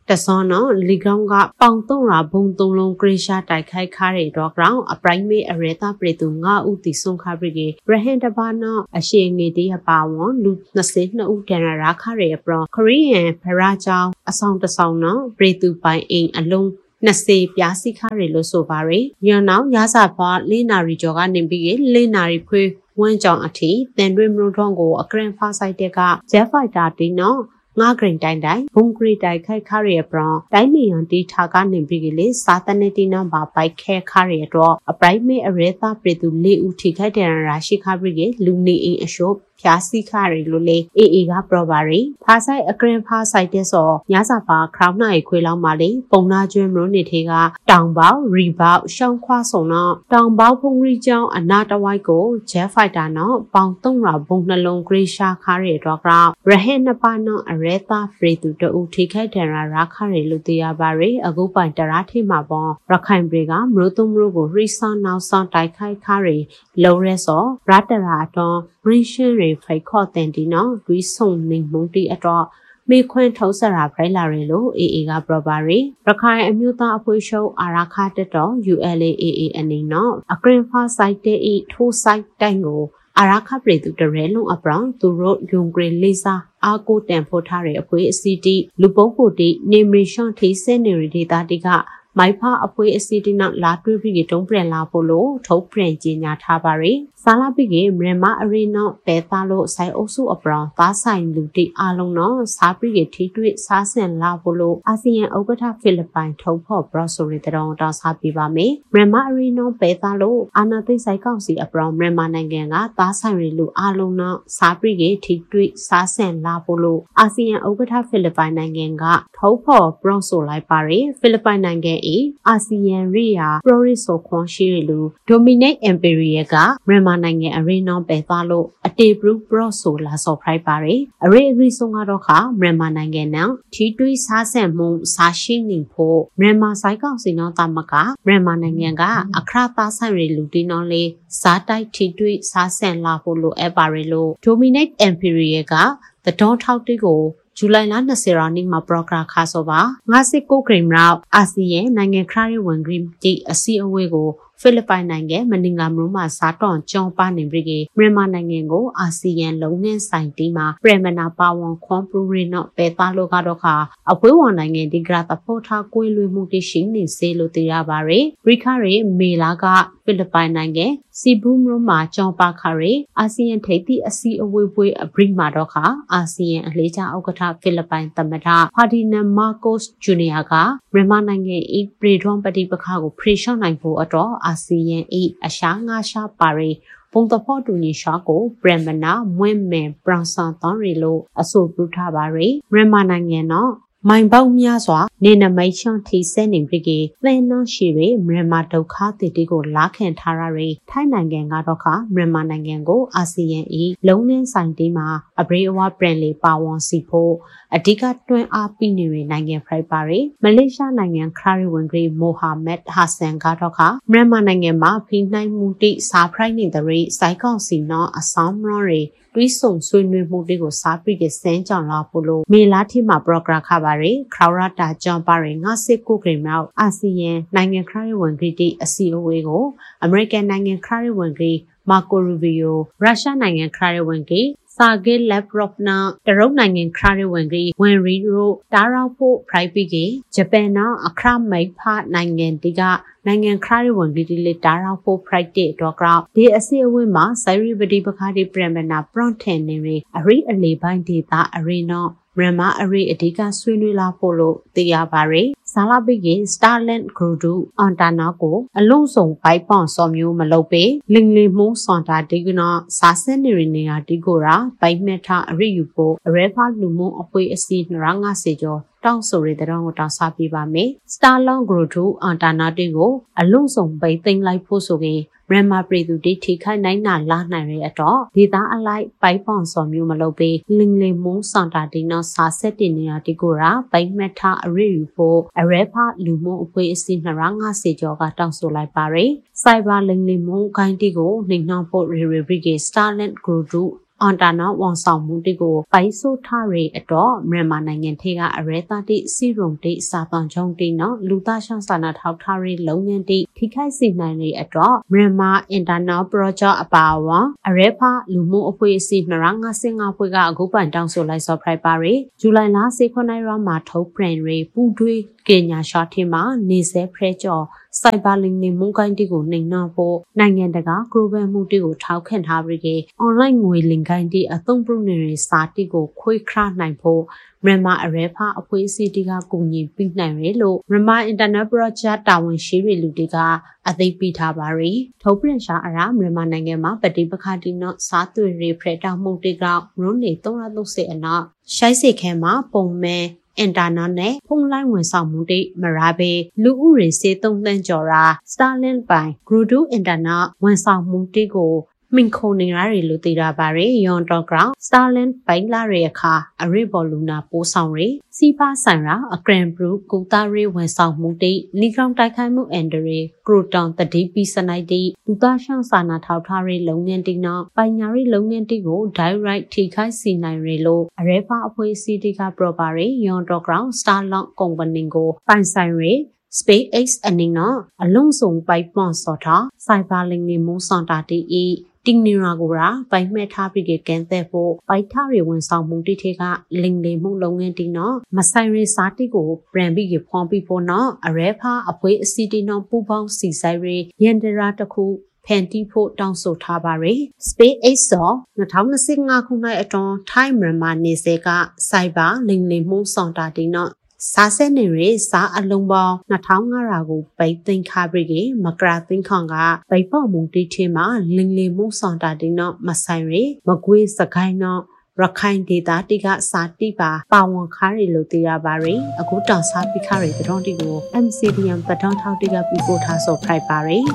တစောနော်လီကောင်ကပေါင်3ရာဘုံ3လုံးဂရိရှာတိုက်ခိုက်ခါရတော့ကောင်အပရိုင်မေအရဲတာပရိသူ9ဦးတီဆုံခါပရိကေရဟန်တပါနော်အရှိငေတီးပါဝန်လူ22ဦးတန်ရာခါရပရခရီးယန်ဖရာချောင်းအဆောင်တဆောင်နော်ပရိသူပိုင်အိမ်အလုံး20ပြားစီခါရလို့ဆိုပါရယ်ရနောက်ရစာပါလေးနာရီကျော်ကနေပြီးလေးနာရီခွေဝန်းကြောင်အထိတန်တွဲမလို့ထုံးကိုအကရန်ဖာဆိုင်တက်ကဂျက်ဖိုက်တာတီနော်ငါဂရင်တိုင်းတိုင်းဘုံဂရီတိုက်ခိုက်ခါရပရတိုင်းနေရန်တီထာကနေပြီးကလေးစာတနေတီနံပါပိုက်ခဲခါရတော့အပရိုက်မေအရဲတာပရိသူ4ဦးထိခိုက်တဲ့ရာရှိခါပြီးကလူနေအိမ်အရှုပ်ဖြာစီခါရလို့လေအေကပရပါရီဖာဆိုင်အကရင်ဖာဆိုင်တဲ့စောညစာပါခရောင်းနိုင်ခွေလောင်းပါလေပုံနာကျွန်းမလို့နေသေးကတောင်ပေါရီပေါရှောင်းခွားဆုံတော့တောင်ပေါဖုံရီကျောင်းအနာတဝိုက်ကိုဂျက်ဖိုက်တာနော်ပေါင်3ရာဘုံနှလုံးဂရိရှာခါရတော့ကရဟန်နပါနော်အရဲတာဖရီတူတူထိခိုက်တဲ့ရာခါရလို့တရားပါရီအခုပိုင်တရာထိမှာပေါ့ရခိုင်ပြည်ကမလို့သုံးမျိုးကိုရိဆာနောက်ဆောင်တိုက်ခိုက်ခါရလုံးရဲစောရတရာတော့ဂရိရှင်းရီဖိုက်ခေါ်တဲ့ဒီနော်ဒွိဆုံနေမုန်တီအတော့မေခွန်းထောက်ဆရာဖိုင်လာရလို့အေကပရပါရီရခိုင်အမျိုးသားအဖွဲ့ချုပ်အာရခတက်တော် ULAAA အနေနော်အကရင်ဖာဆိုင်တဲ့ဤထိုးဆိုင်တိုင်ကိုအာရခပရိသူတရဲလုံးအပရောင်သူတို့ယုံဂရလေးစားအာကိုတန်ဖို့ထားတဲ့အဖွဲအစီတီလူပုတ်ဖို့တီနေမီရှွန်ထိစဲနေရဒေတာတီကမိုက်ဖာအဖွဲအစီတီနောက်လာတွေးပြီးတုံးပြန်လာဖို့လို့ထုတ်ပြန်ကြေညာထားပါရီစာလာပိကေမြန်မာအရီနောပဲသားလို့ဆိုင်အုပ်စုအပရောင်သားဆိုင်လူတိအားလုံးနော်စားပိကေထိတွေ့စားဆင်လာဖို့လို့အာဆီယံဥက္ကဋ္ဌဖိလစ်ပိုင်ထုတ်ဖို့ဘရဆိုရီတောင်းတောင်းစားပြပါမယ်မြန်မာအရီနောပဲသားလို့အာနာသိဆိုင်ကောင်စီအပရောင်မြန်မာနိုင်ငံကသားဆိုင်ရီလူအားလုံးနော်စားပိကေထိတွေ့စားဆင်လာဖို့လို့အာဆီယံဥက္ကဋ္ဌဖိလစ်ပိုင်နိုင်ငံကထုတ်ဖို့ဘရဆိုလိုက်ပါရီဖိလစ်ပိုင်နိုင်ငံ၏အာဆီယံရီယာပရိုရီဆိုခွန်ရှိရီလူဒိုမီနိတ်အမ်ပီရီယကမြန်မာနိုင်ငံအရီနောပဲသွားလို့အတေဘရူပရော့ဆိုလာဆော့ဖရိုက်ပါရီအရီအဂရီဆုံးကတော့ခမြန်မာနိုင်ငံနဲ့ထီတွေးစားဆန်မှုစားရှိနေဖို့မြန်မာဆိုင်ကောင်စီနောတမကမြန်မာနိုင်ငံကအခရသားဆိုင်ရီလူတီနောလေးစားတိုက်ထီတွေးစားဆန်လာဖို့လိုအပ်ပါရီလို့ဒိုမီနိတ်အမ်ပီရီယကသတော်ထောက်တီကိုဇူလိုင်လ20ရက်နေ့မှာပရိုဂရမ်ခါဆိုပါ59ဂရိမ်ရောက်အာဆီယံနိုင်ငံခရရဝန်ဂရိတီအစည်းအဝေးကိုဖိလစ်ပိုင်နိုင်ငံမနင်္ဂလာမြို့မှာစားတောင်ကျောင်းပါနေပြီးမြန်မာနိုင်ငံကိုအာဆီယံလုံငန်းဆိုင်တီမှာပရမနာပါဝန်ခွန်ပရူရီနော့ပဲသားလို့ကတော့ခါအပွဲဝန်နိုင်ငံဒီဂရတဖို့ထားကိုလွေမှုတရှိနေစေလို့သိရပါရယ်ရိခရီမေလာကဖိလစ်ပိုင်နိုင်ငံစီဘူမြို့မှာကျောင်းပါခရီအာဆီယံထိပ်သီးအစည်းအဝေးပွဲအဘရိမှာတော့ခါအာဆီယံအလေးချဥက္ကဋ္ဌဖိလစ်ပိုင်သမ္မတဖာဒီနန်မာကိုစ်ဂျူနီယာကမြန်မာနိုင်ငံ၏ပရီဒွန်ပတိပခါကိုဖရီရှော့နိုင်ဖို့အတွက်အာဆီယံ၏အရှာငါရှာပါရီပုံတဖို့တူညီရှာကိုပရမနာမွင့်မဲပရန်ဆန်တန်ရီလိုအဆိုပြုထားပါရီမြန်မာနိုင်ငံနော်မိုင်ပေါက်များစွာနေနမိတ်ချွန်ထီစဲနေပြီးသင်နှရှိရမြန်မာဒုက္ခတည်ကိုလာခံထားရတဲ့ထိုင်းနိုင်ငံကတော့ခမြန်မာနိုင်ငံကိုအာဆီယံ၏လုံနှင်းဆိုင်တီးမှာအဘရိအဝပရန်လီပါဝန်စီဖို့အဓိကတွန်းအားပေးနေတဲ့နိုင်ငံဖရိုက်ပါရီမလေးရှားနိုင်ငံခရီးဝင်ဂရီမိုဟာမက်ဟာဆန်ကတော့ခမြန်မာနိုင်ငံမှာဖိနှိုင်းမှုတိစာဖရိုက်နေတဲ့စိုက်ကောင်စီနော်အဆောင်မရီတွေးဆုံဆွေးနွေးမှုတွေကိုစားပြီးကစမ်းကြောင်လာဖို့လို့မေလာတီမှာပရိုဂရမ်ခပါရီခရရတာဂျွန်ပါရီ59ဂရိမြောက်အာဆီယံနိုင်ငံခရီးဝင်ဂရီတီအစီအဝေးကိုအမေရိကန်နိုင်ငံခရီးဝင်ဂရီမာကိုရူဗီယိုရုရှားနိုင်ငံခရီးဝင်ဂရီစာဂေလက်ပရော့နာတရုတ်နိုင်ငံခရီးဝင်ဂရီဝင်ရီရိုတာရာဖို့ဖရိုက်ပြီးကဂျပန်နော်အခရမိတ်ဖာနိုင်ငံတီကနိုင်ငံခရီးဝင်ဂရီလေတာရာဖို့ဖရိုက်တဲ့တော့ကဒီအစီအဝေးမှာစိုရီပတိပခါဒီပရမနာပရွန်ထန်နေရီအရီအလီပိုင်းဒေတာအရီနော်မြန်မာအရီအဓိကဆွေးနွေးလာဖို့လို့သိရပါရယ်ဇာလာပိကေစတာလန်ဂရူဒူအန်တာနာကိုအလုံးစုံဘိုက်ပွန်စော်မျိုးမလုပ်ပေလင်လီမှုစန်တာဒီကနာစာစနေရနေရာဒီကိုရာဘိုက်မက်ထာအရီယူဖို့အရဲဖာလူမှုအပွေအစီ250ကျော်တောင်းဆိုရတဲ့တော့တောင်းစားပြပါမယ်စတာလန်ဂရူဒူအန်တာနာတီကိုအလုံးစုံဘိုက်သိမ်းလိုက်ဖို့ဆိုရင်မြန်မာပြည်သူတိထိခိုက်နိုင်နာလာနိုင်ရတော့ဒေသအလိုက်ပိုက်ပွန်စော်မျိုးမလုပ်ပေလင်လီမှုစန်တာဒီနော်စာဆက်တင်နေရာဒီကိုရာဘိုက်မက်ထာအရီယူဖို့အရဲဖာလူမှုအပွေအစီ250ကျော်ကတောင်းဆိုလိုက်ပါရယ်စိုက်ဘာလင်လီမှုဂိုင်းတီကိုနှိမ်နှောင်းဖို့ရီဘရီကေစတာလန်ဂရူဒူအန်တာနာဝန်ဆောင်မှုတွေကိုပိုက်ဆို့ထားရတော့မြန်မာနိုင်ငံထဲကအရဲသားတိစီရုံတိစာပန်ချုံတိနော်လူသားရှောင်းစာနာထောက်ထားရလုံငန်းတိထိခိုက်စေနိုင်ရတော့မြန်မာအင်တာနယ်ပရောဂျက်အပါအဝင်အရဲဖာလူမှုအဖွဲ့အစည်း255ဖွဲ့ကအခုပန်တောင်းဆိုလိုက်စော်ဖရိုက်ပါရီဇူလိုင်လ19ရက်မှာထုတ်ပြန်ရပူတွေးကညာရှော့ထမှာနေစေဖရဲကျော်စိုက်ဘာလင်းနေမုန်ကိုင်းတီကိုနှိမ်နှောဖို့နိုင်ငံတကာဂလိုဘယ်မှုတီကိုထောက်ခံထားပြီးအွန်လိုင်းငွေလင်ကိုင်းတီအသုံးပြုနေတဲ့စာတီကိုခွေခရနိုင်ဖို့မြန်မာအရဲဖာအဖွဲ့အစည်းတီကကူညီပေးနိုင်ရလို့မြန်မာအင်တာနက်ပရောဂျက်တာဝန်ရှိတဲ့လူတွေကအသိပေးထားပါရီထုတ်ပြန်ရှာအရာမြန်မာနိုင်ငံမှာပဋိပက္ခတီနော်စားသွေးရေးဖရက်တောင်မှုတီကရုံးနေ330အနောက်ရှိုက်စေခဲမှာပုံမဲအင်တာနက်နဲ့ဖုန်းလိုင်းဝန်ဆောင်မှုတွေမရပဲလူဦးရေစေ3သန်းကျော်ရာ Starlink ပိုင် Grudu အင်တာနက်ဝန်ဆောင်မှုတွေကိုမင်ခုံနေရတယ်လို့သိရပါတယ်။ Yon Dogground Starlink ပိုင်လာရဲ့အခါအရိဘော်လူနာပိုးဆောင်ရစီဖာဆိုင်ရာအကရန်ဘရူကူတာရီဝန်ဆောင်မှုတွေလီကောင်တိုက်ခိုက်မှုအန်ဒရီကရိုတောင်တတိပီစနိုက်တီလူသားရှောင်းစာနာထောက်ထားရေးလုပ်ငန်းတီနော်ပိုင်ညာရေးလုပ်ငန်းတီကို direct ထိခိုက်စီနိုင်ရလို့အရဲဖာအဖွဲ့အစည်းတီက property Yon Dogground Starlink ကုမ္ပဏီကိုပိုင်ဆိုင်ရSpaceX အနေနဲ့အလုံးစုံပိုက်ပွန်စော်ထားစိုက်ဘာလင်းနေမုန်းစန်တာတီတင်းနီရာကိုရာပိုင်မဲ့ထားပြီးကန်တဲ့ဖို့ပိုက်ထားရဝန်ဆောင်မှုတိထေကလင်းလေမှုလုပ်ငန်းတင်းနော်မဆိုင်ရစားတိကိုပြန်ပြီးဖွန်ပြီးဖို့နော်အရဲဖာအပွဲအစီတီနော်ပူပေါင်းစီဆိုင်ရရန်ဒရာတခုဖန်တီဖို့တောင်းဆိုထားပါရယ် SpaceX ဆို2025ခုနှစ်အတွင်းထိုင်းမြန်မာနေစေကစိုက်ဘာလင်းလေမှုစန်တာတင်းနော်စားစက်နေရစားအလုံးပေါင်း2500ကိုပိတ်သိမ်းခါပြီးမကရာသိန်းခေါင်ကပိတ်ဖို့မုန်တီထဲမှာလင်းလီမှုဆောင်တာတင်းတော့မဆိုင်ရမကွေးစကိုင်းတော့ရခိုင်ဒေသတိကစာတိပါဝန်ခါရီလို့သိရပါရယ်အခုတောင်စားပိခါရီတတော်တီကို MCDM ပထောင်းထောက်တိကပြပို့ထားဆိုဖိုက်ပါရယ်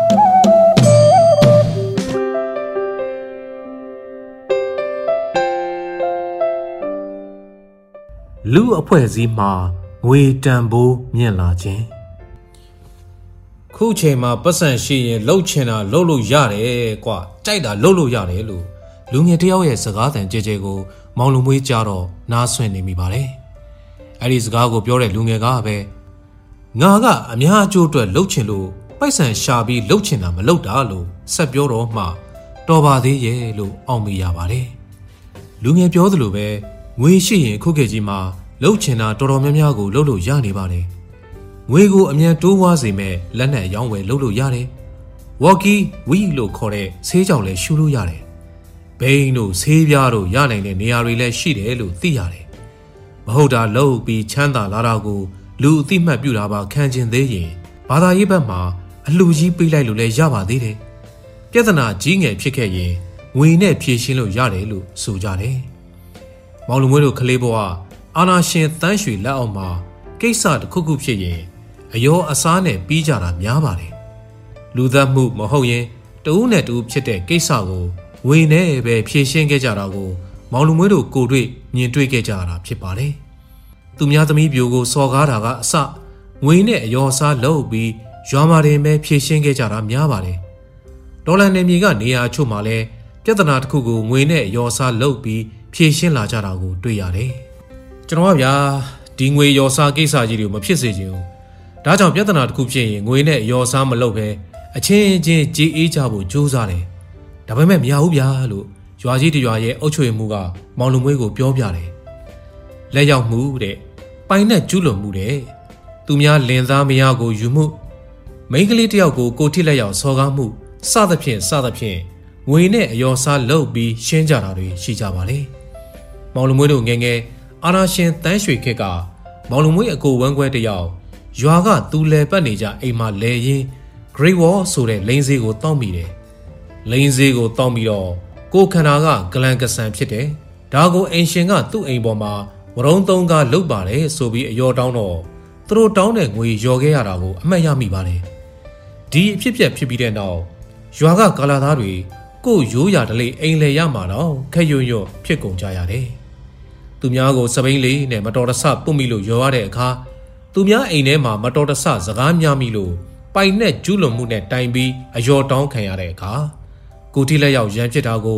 လူအဖွဲ့အစည်းမှာငွေတန်ဖိုးမြင့်လာခြင်းခုချိန်မှာပတ်စံရှိရင်လှုပ်ချင်တာလှုပ်လို့ရတယ်ကွာကြိုက်တာလှုပ်လို့ရတယ်လို့လူငယ်တယောက်ရဲ့စကားသံကြဲကြဲကိုမောင်လူမွေးကြတော့နားဆွင့်နေမိပါတယ်အဲ့ဒီစကားကိုပြောတဲ့လူငယ်ကပဲငါကအများအကျိုးအတွက်လှုပ်ချင်လို့ပိုက်ဆံရှာပြီးလှုပ်ချင်တာမလှုပ်တာလို့ဆက်ပြောတော့မှတော်ပါသေးရဲ့လို့အောက်မေ့ရပါတယ်လူငယ်ပြောသလိုပဲငွေရှိရင်ခုခေတ်ကြီးမှာလှုပ်ချင်တာတော်တော်များများကိုလှုပ်လို့ရနေပါတယ်ငွေကိုအမြန်တိုးဝါးစေမဲ့လက်နက်ရောင်းဝယ်လှုပ်လို့ရတယ်ဝေါ်ကီဝီလို့ခေါ်တဲ့ဆေးကြောင်လည်းရှူလို့ရတယ်ဘိန်းတို့ဆေးပြားတို့ရနိုင်တဲ့နေရာတွေလည်းရှိတယ်လို့သိရတယ်မဟုတ်တာလှုပ်ပြီးချမ်းသာလာတာကိုလူအသိမှတ်ပြုတာပါခံကျင်သေးရင်ဘာသာရေးဘက်မှာအလှကြီးပေးလိုက်လို့လည်းရပါသေးတယ်ပြဿနာကြီးငယ်ဖြစ်ခဲ့ရင်ငွေနဲ့ဖြေရှင်းလို့ရတယ်လို့ဆိုကြတယ်မောင်လူမွေးတို့ကလေးဘဝအာနာရှင်တန်းရွှေလက်အောက်မှာကိစ္စတစ်ခုခုဖြစ်ရင်အယောအစားနဲ့ပြီးကြတာများပါတယ်လူသက်မှုမဟုတ်ရင်တဦးနဲ့တဦးဖြစ်တဲ့ကိစ္စကိုငွေနဲ့ပဲဖြေရှင်းခဲ့ကြတာကိုမောင်လူမွေးတို့ကိုတွေ့မြင်တွေ့ခဲ့ကြတာဖြစ်ပါတယ်သူများသမီးပြိုကိုစော်ကားတာကအစငွေနဲ့အယောအစားလုပ်ပြီးရွာမှာတင်ပဲဖြေရှင်းခဲ့ကြတာများပါတယ်ဒေါ်လာနယ်မြေကနေရာချို့မှာလဲပြဿနာတစ်ခုကိုငွေနဲ့အယောအစားလုပ်ပြီးဖြေရှင်းလာကြတာကိုတွေ့ရတယ်ကျွန်တော်ကဗျာဒီငွေရောစားကိစ္စကြီးတွေကိုမဖြစ်စေချင်ဘူးဒါကြောင့်ပြဿနာတစ်ခုဖြစ်ရင်ငွေနဲ့ရောစားမလုပ်ပဲအချင်းချင်းကြေးအေးကြဖို့ကြိုးစားတယ်ဒါပေမဲ့မရဘူးဗျာလို့ရွာကြီးတရွာရဲ့အုပ်ချုပ်ရေးမှူးကမောင်လူမွေးကိုပြောပြတယ်လက်ရောက်မှုတဲ့ပိုင်နဲ့ကျူးလွန်မှုတဲ့သူများလင်သားမယားကိုယူမှုမိန်းကလေးတယောက်ကိုကိုထိလက်ရောက်စော်ကားမှုစသဖြင့်ငွေနဲ့အယောစားလုပ်ပြီးရှင်းကြတာတွေရှိကြပါလေမောင်လူမွေးတို့ငယ်ငယ်အာနာရှင်တန်းရွှေခက်ကမောင်လူမွေးအကိုဝမ်းခွဲတယောက်ရွာကသူလဲပတ်နေကြအိမ်မှာလဲရင်း Great Wall ဆိုတဲ့လိန်စေးကိုတောင်းမိတယ်လိန်စေးကိုတောင်းပြီးတော့ကိုခန္ဓာကဂလန်ကဆန်ဖြစ်တယ်ဒါကိုအိမ်ရှင်ကသူ့အိမ်ပေါ်မှာဝရုံးသုံးကားလုတ်ပါတယ်ဆိုပြီးအယောတောင်းတော့သူတို့တောင်းတဲ့ငွေလျော်ခဲ့ရတာကိုအမှတ်ရမိပါတယ်ဒီအဖြစ်ဖြစ်ပြီးတဲ့နောက်ရွာကကာလာသားတွေကိုရိုးရာတလေအိမ်လေရမှာတော့ခက်ရွံ့ဖြစ်ကုန်ကြရတယ်သူများကိုစပိန်လေးနဲ့မတော်တဆပုတ်မိလို့ရောရတဲ့အခါသူများအိမ်ထဲမှာမတော်တဆစကားများမိလို့ပိုင်နဲ့ကျူးလွန်မှုနဲ့တိုင်ပြီးအယောတောင်းခံရတဲ့အခါကိုတိလက်ရောက်ရန်ဖြစ်တာကိုမ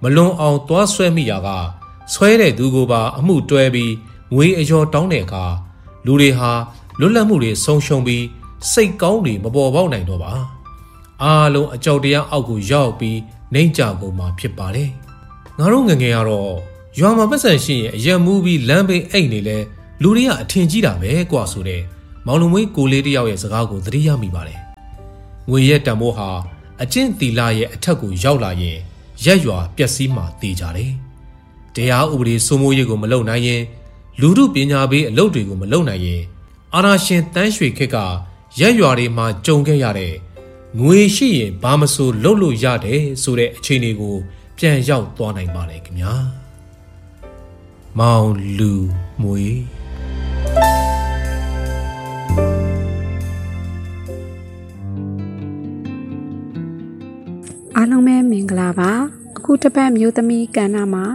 လွန်အောင်သွားဆွဲမိရာကဆွဲတဲ့သူကိုပါအမှုတွဲပြီးငွေအကျော်တောင်းတဲ့အခါလူတွေဟာလွတ်လပ်မှုတွေဆုံးရှုံးပြီးစိတ်ကောင်းတွေမပေါ်ပေါက်နိုင်တော့ပါအားလုံးအကြောက်တရားအောက်ကိုရောက်ပြီးနှိမ့်ကြကုန်မှာဖြစ်ပါတယ်ငါတို့ငငယ်ကတော့ရွာမှာပတ်စံရှိရင်အရက်မူးပြီးလမ်းဘေးအိတ်နေလဲလူတွေကအထင်ကြီးတာပဲကွာဆိုတဲ့မောင်လူမွေးကိုလေးတယောက်ရဲ့စကားကိုသတိရမိပါတယ်ငွေရဲ့တန်ဖိုးဟာအကျင့်သီလရဲ့အထက်ကိုရောက်လာရင်ရက်ရွာပျက်စီးမှတေးကြတယ်တရားဥပဒေစိုးမိုးရေးကိုမလုပ်နိုင်ရင်လူမှုပညာပေးအလုပ်တွေကိုမလုပ်နိုင်ရင်အာဏာရှင်တန်းရွှေခေတ်ကရက်ရွာတွေမှာကြုံခဲ့ရတဲ့ငွေရှိရင်ဘာမဆိုလုပ်လို့ရတယ်ဆိုတဲ့အခြေအနေကိုပြန်ရောက်သွားနိုင်ပါလေခင်ဗျာမောင်လူမွေအားလုံးပဲမင်္ဂလာပါအခုတစ်ပတ်မျိုးသမီးကဏ္ဍမှာ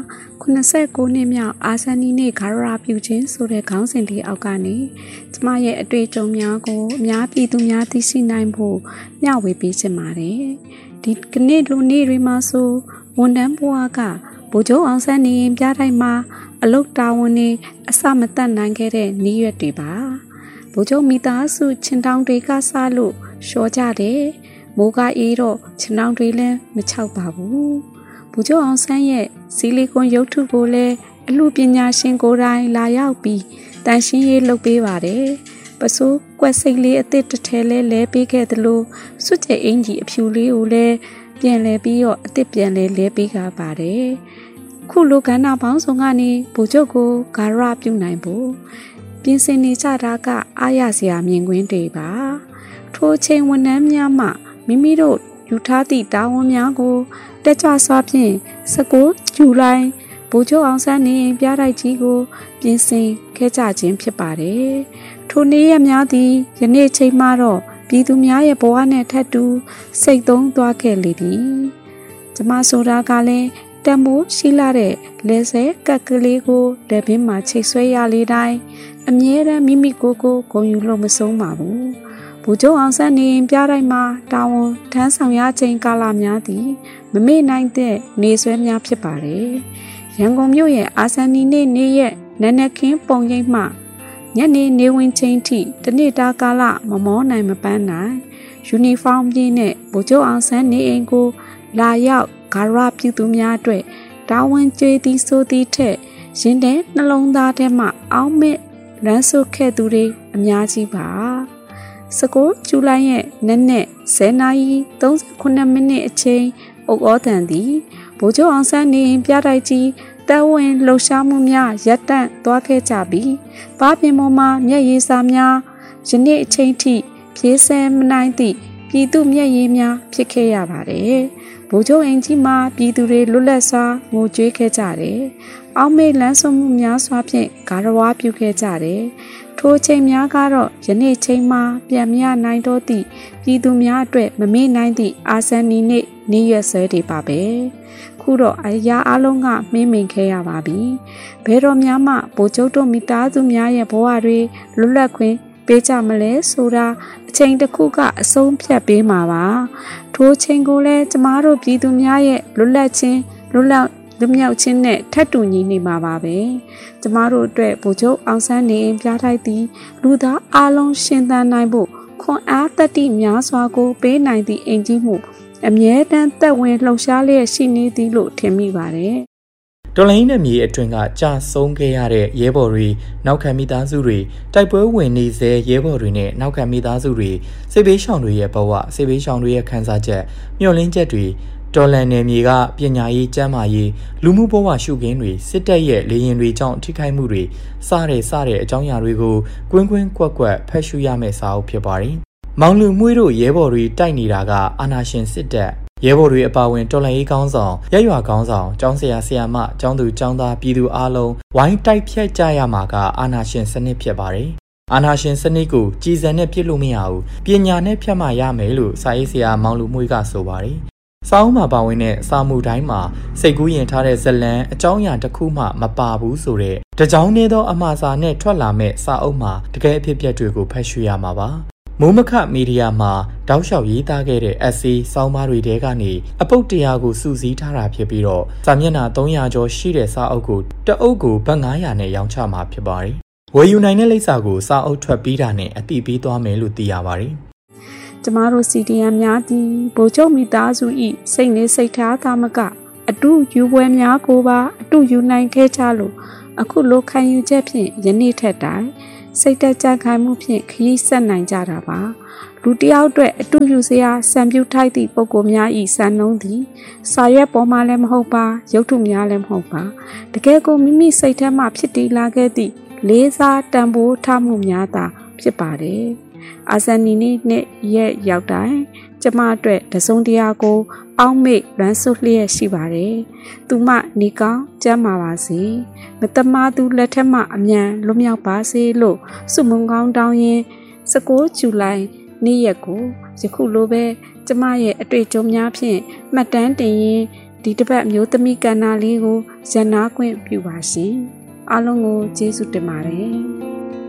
89နှစ်မြောက်အာဇာနည်နေ့ဂါရဝပြုခြင်းဆိုတဲ့ခေါင်းစဉ်လေးအောက်ကနေကျမရဲ့အတွေ့အကြုံများကိုအများပြည်သူများသိရှိနိုင်ဖို့မျှဝေပေးချင်ပါတယ်ဒီကနေ့လူနေ့တွေမှာဆိုဝန်ထမ်းဘဝကဗိုလ်ချုပ်အောင်ဆန်းနေပြတိုင်းမှာအလုတ်တာဝန်တွေအစမတတ်နိုင်ခဲ့တဲ့နေ့ရက်တွေပါဗိုလ်ချုပ်မိသားစုချင်းတောင်တွေကစားလို့ရှော့ကြတယ်မိုးကအေးတော့ခြေနှောင်းတွေလည်းမချောက်ပါဘူး။ဗိုလ်ချုပ်အောင်ဆန်းရဲ့ဆီလီကွန်ရုပ်ထုကိုလည်းအမှုပညာရှင်ကိုယ်တိုင်လာရောက်ပြီးတန်ရှင်းရေးလုပ်ပေးပါတယ်။ပစိုးကွက်စိတ်လေးအသစ်တစ်ထဲလဲပေးခဲ့သလိုစွတ်ကျဲအင်ကြီးအဖြူလေးကိုလည်းပြန်လဲပြီးတော့အသစ်ပြန်လဲပေးကြပါတယ်။ခုလိုကဏ္ဍပေါင်းစုံကနေဗိုလ်ချုပ်ကိုဂါရပြုနိုင်ဖို့ပြင်ဆင်နေကြတာကအားရစရာမြင်ကွင်းတွေပါ။ထိုချိန်ဝန်ထမ်းများမှမိမိတို့ယူထားသည့်တာဝန်များကိုတက်ကြွစွာဖြင့်19ဇူလိုင်ဗိုလ်ချုပ်အောင်ဆန်းနေပြတိုက်ကြီးကိုပြင်ဆင်ခဲ့ကြခြင်းဖြစ်ပါတယ်။ထိုနေ့ရက်များသည်ယနေ့ချိန်မှာတော့ပြည်သူများရဲ့ဘဝနဲ့ထပ်တူစိတ်သုံးသွားခဲ့လေသည်။ကျမဆိုတာကလည်းတံမိုးရှိလာတဲ့လက်ဆဲကက်ကလေးကိုလက်ပင်မှာချိတ်ဆွဲရလေတိုင်းအမြဲတမ်းမိမိကိုယ်ကိုဂုဏ်ယူလို့မဆုံးပါဘူး။ဗိုလ်ချုပ်အောင်ဆန်းနေပြတိုင်းမှာတာဝန်ထမ်းဆောင်ရခြင်းကာလများသည်မမေ့နိုင်တဲ့နေဆွဲများဖြစ်ပါတယ်။ရန်ကုန်မြို့ရဲ့အာဇာနည်နေ့ရက်နနက်ခင်းပုံရိပ်မှညနေနေဝင်ချင်းထိတနေ့တာကာလမမောနိုင်မပန်းနိုင်ယူနီဖောင်းပြည့်နဲ့ဗိုလ်ချုပ်အောင်ဆန်းနေအိမ်ကိုလာရောက်ဂါရပြုသူများအတွက်တာဝန်ကျေးသည်ဆိုသည်ထက်ရင်ထဲနှလုံးသားထဲမှအောင်းမဲ့လမ်းဆုပ်ခဲ့သူတွေအများကြီးပါ19ဇူလိုင်ရဲ့နက်နက်10:38မိနစ်အချိန်အုတ်ဩတန်သည်ဗိုလ်ချုပ်အောင်ဆန်းနေပြတိုက်ကြီးတပ်ဝင်လှုပ်ရှားမှုများရပ်တန့်သွားခဲ့ကြပြီးဘားပြင်ပေါ်မှာမျက်ရည်စာများယနေ့အချိန်ထိဖြည့်ဆဲမနိုင်သည့်ပြည်သူမျက်ရည်များဖြစ်ခဲ့ရပါတယ်ဗိုလ်ချုပ်အင်ကြီးမှာပြည်သူတွေလွတ်လပ်စွာငိုကြွေးခဲ့ကြတယ်အောက်မေ့လန်းဆုံးမှုများစွာဖြင့်ဂါရဝပြုခဲ့ကြတယ်ထိုချိန်များကတော့ယနေ့ချိန်မှာပြန်မရနိုင်တော့သည့်ပြည်သူများအတွက်မမေ့နိုင်သည့်အာဇာနည်နေ့ရက်စွဲတွေပါပဲခုတော့အရာအလုံးကမင်းမင်ခဲ့ရပါပြီဘယ်တော့မှဗိုလ်ချုပ်တို့မိသားစုများရဲ့ဘဝတွေလွတ်လပ်ခွင့်ပေးကြမလဲဆိုတာအချိန်တစ်ခုကအဆုံးဖြတ်ပေးမှာပါထိုချိန်ကိုလည်းကျမတို့ပြည်သူများရဲ့လွတ်လပ်ခြင်းလွတ်မြောက်ခြင်းနဲ့ထပ်တူညီနေမှာပါပဲကျမတို့အတွက်ဗိုလ်ချုပ်အောင်ဆန်းနေပြထိုက်သည်လူသားအလုံးရှင်သန်နိုင်ဖို့ခွန်အားတတိများစွာကိုပေးနိုင်သည့်အင်ကြီးမှုအမြဲတမ်းသက်ဝင်လှုပ်ရှားလျက်ရှိနေသည်လို့ထင်မိပါတယ်တော်လိုင်းနဲ့မြေအတွင်းကကြာဆုံးခဲ့ရတဲ့ရဲဘော်တွေနောက်ခံမိသားစုတွေတိုက်ပွဲဝင်နေစေရဲဘော်တွေနဲ့နောက်ခံမိသားစုတွေစစ်ဘေးရှောင်တွေရဲ့ဘဝစစ်ဘေးရှောင်တွေရဲ့ခံစားချက်မျှော်လင့်ချက်တွေတော်လန်နယ်မြေကပညာရေးကျန်းမာရေးလူမှုဘဝရှုခင်းတွေစစ်တပ်ရဲ့လေရင်တွေကြောင့်ထိခိုက်မှုတွေစတဲ့အကြောင်းအရာတွေကိုကွင်းကွင်းကွက်ကွက်ဖတ်ရှုရမယ့်စာအုပ်ဖြစ်ပါတယ်။မောင်လူမွေးတို့ရဲဘော်တွေတိုက်နေတာကအာဏာရှင်စစ်တပ်ရဲဘော်တွေအပါအဝင်တော်လှန်ရေးခေါင်းဆောင်ရက်ရွာခေါင်းဆောင်ကျောင်းဆရာဆရာမကျောင်းသူကျောင်းသားပြည်သူအားလုံးဝိုင်းတိုက်ဖြတ်ကြရမှာကအာဏာရှင်စနစ်ဖြစ်ပါတယ်။အာဏာရှင်စနစ်ကိုကြည်စံနဲ့ပြစ်လို့မရဘူးပညာနဲ့ဖြတ်မှရမယ်လို့စာရေးဆရာမောင်လူမွေးကဆိုပါတယ်။စာအုပ်မှာပါဝင်တဲ့စာမှုတိုင်းမှာစိတ်ကူးရင်ထားတဲ့ဇလံအကြောင်းအရာတစ်ခုမှမပါဘူးဆိုတဲ့တကြောင်နေသောအမှားစာနဲ့ထွက်လာမဲ့စာအုပ်မှာတကယ်အဖြစ်အပျက်တွေကိုဖတ်ရှုရမှာပါမုံမခမီဒီယာမှာတောက်လျှောက်ရေးသားခဲ့တဲ့ essay ဆောင်းပါးတွေထဲကနေအပုတ်100ကိုစုစည်းထားတာဖြစ်ပြီးတော့စာမျက်နှာ300ကျော်ရှိတဲ့စာအုပ်ကိုတအုပ်ကိုဘတ်900နဲ့ရောင်းချမှာဖြစ်ပါတယ်။ဝယ်ယူနိုင်တဲ့လိပ်စာကိုစာအုပ်ထွက်ပြီးတာနဲ့အတိပေးသွားမယ်လို့သိရပါတယ်။ကျမတို့ CDM များသည်ဗိုလ်ချုပ်မိသားစု၏စိတ်နှစိတ်ထားသားမကအတူယူပွဲများကိုပါအတူယူနိုင်ခဲ့ကြလို့အခုလိုခံယူချက်ဖြင့်ယနေ့ထက်တိုင်စိတ်တက်ကြခိုင်မှုဖြင့်ခရီးဆက်နိုင်ကြတာပါလူတယောက်အတွက်အတူယူစရာစံပြုထိုက်သည့်ပုံကိုများဤစံနှုံးသည်စာရွက်ပေါ်မှာလည်းမဟုတ်ပါရုပ်ထုများလည်းမဟုတ်ပါတကယ်ကိုမိမိစိတ်ထဲမှဖြစ်တည်လာခဲ့သည့်လေးစားတန်ဖိုးထားမှုများသာဖြစ်ပါတယ်အာဇန်နီနေ့နဲ့ရက်ရောက်တိုင်းကျမအတွက်တစုံတရာကိုအောက်မေ့ရန်ဆုလျက်ရှိပါတယ်။သူမနေကောင်းကျမ်းမာပါစေ။မတမာသူလက်ထက်မှအမြန်လွတ်မြောက်ပါစေလို့ဆုမွန်ကောင်းတောင်းရင်19ဇူလိုင်နေ့ရက်ကိုယခုလိုပဲကျမရဲ့အတွေ့အကြုံများဖြင့်မှတ်တမ်းတင်ရင်ဒီတစ်ပတ်မျိုးသမီးကဏ္ဍလေးကိုရန်နာခွင့်ပြုပါရှင်။အားလုံးကိုကျေးဇူးတင်ပါတယ်။